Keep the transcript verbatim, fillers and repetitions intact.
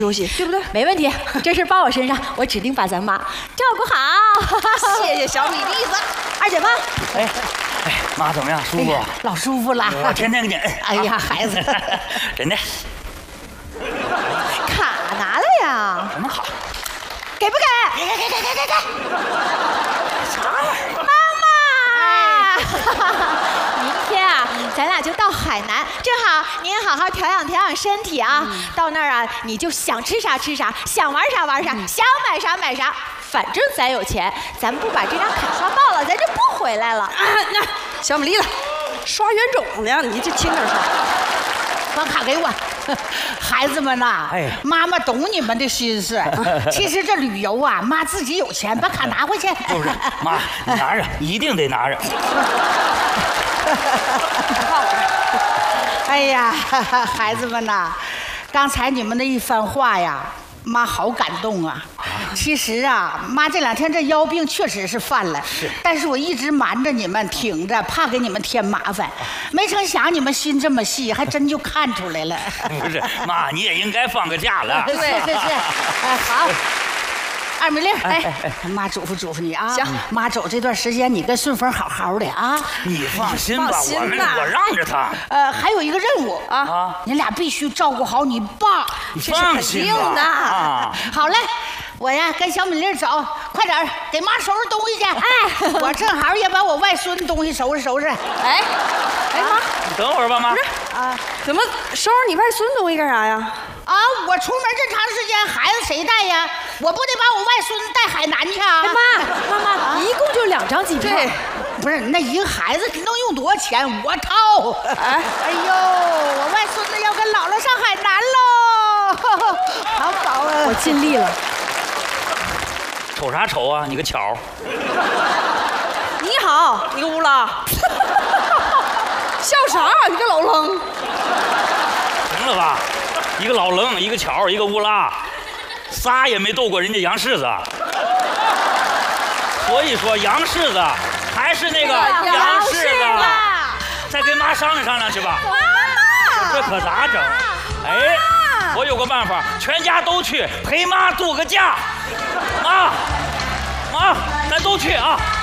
休息，对不对？ 没问题，这事包我身上，我指定把咱妈照顾好。 谢谢小米粒子， 二姐妈。 哎哎，妈怎么样？舒服？ 哎、老舒服了。 我天天给你。 哎呀，孩子， 真的。 卡拿了呀？ 什么卡？ 给不给？ 给给给给给给给！ 啥玩意儿？ 妈妈，明天啊，咱俩就到海南，正好您好好调养调养身体啊。嗯、到那儿啊，你就想吃啥吃啥，想玩啥玩啥，嗯、想买啥买啥。反正咱有钱，咱不把这张卡刷爆了，咱就不回来了。啊， 那小米粒子，刷冤种呢，你就轻点刷。 把卡给我。孩子们呐，哎，妈妈懂你们的心思。其实这旅游啊，妈自己有钱，把卡拿回去。 不是，妈，你拿着，一定得拿着。 哎呀，孩子们呐，刚才你们的一番话呀，妈好感动啊。其实啊，妈这两天这腰病确实是犯了，是，但是我一直瞒着你们，挺着，怕给你们添麻烦。没成想你们心这么细，还真就看出来了。 不是，妈，你也应该放个假了。 是是是，哎好。二米粒，哎，妈嘱咐嘱咐你啊，行，妈走这段时间，你跟顺风好好的啊。 你放心吧，我们我让着他。 呃，还有一个任务啊，你俩必须照顾好你爸， 这是肯定的啊。 好嘞。我呀，跟小米粒走，快点给妈收拾东西去。哎，我正好也把我外孙东西收拾收拾。哎， 哎妈， 你等会儿吧，妈。 不是啊，怎么收拾你外孙东西干啥呀？ 啊，我出门这长时间，孩子谁带呀？我不得把我外孙带海南去啊？ 哎妈，妈妈，一共就两张机票。 对，不是那一个孩子能用多少钱？我掏。哎，哎呦，我外孙子要跟姥姥上海南喽！好宝啊！ 我尽力了。 瞅啥瞅啊！你个巧！ 你好，你个乌拉！笑啥？你个老愣！ 行了吧？一个老愣，一个巧，一个乌拉，仨也没斗过人家杨柿子。所以说，杨柿子还是那个杨柿子。再跟妈商量商量去吧。 妈妈， 这可咋整？哎，我有个办法，全家都去陪妈度个假。妈，妈，咱都去啊！